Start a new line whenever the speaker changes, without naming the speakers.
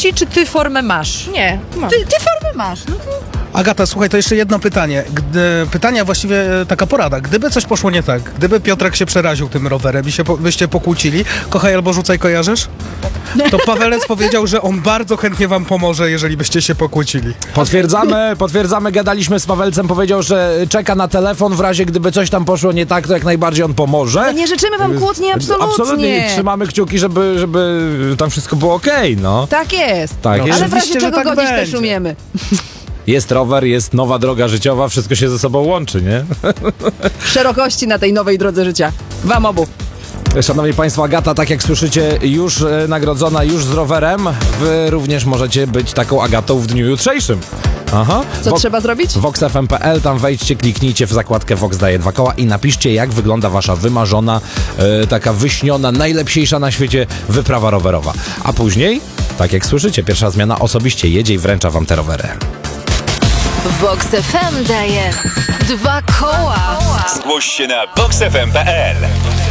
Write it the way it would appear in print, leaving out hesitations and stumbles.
ci, czy ty formę masz?
Nie, mam.
Ty formę masz. No to...
Agata, słuchaj, to jeszcze jedno pytanie. Pytanie, właściwie taka porada. Gdyby coś poszło nie tak, gdyby Piotrek się przeraził tym rowerem i byście pokłócili, kochaj albo rzucaj, kojarzysz? To Pawelec powiedział, że on bardzo chętnie wam pomoże, jeżeli byście się pokłócili.
Potwierdzamy, gadaliśmy z Pawelcem, powiedział, że czeka na telefon w razie gdyby coś tam poszło nie tak, to jak najbardziej on pomoże.
Ale nie życzymy wam kłótni, absolutnie.
Absolutnie, trzymamy kciuki, żeby tam wszystko było okej, no.
Tak jest.
Tak
No,
jest.
Ale w razie
Oczywiście, że
czego
tak
godzić też
będzie.
umiemy.
Jest rower, jest nowa droga życiowa, wszystko się ze sobą łączy, nie?
Szerokości na tej nowej drodze życia. Wam obu.
Szanowni Państwo, Agata, tak jak słyszycie, już nagrodzona, już z rowerem. Wy również możecie być taką Agatą w dniu jutrzejszym. Aha.
Co trzeba zrobić?
VoxFM.pl, tam wejdźcie, kliknijcie w zakładkę Vox daje 2 koła i napiszcie, jak wygląda wasza wymarzona, taka wyśniona, najlepsiejsza na świecie wyprawa rowerowa. A później, tak jak słyszycie, pierwsza zmiana osobiście jedzie i wręcza wam te rowery.
Vox FM daje 2 koła.
Zgłoś się na voxfm.pl.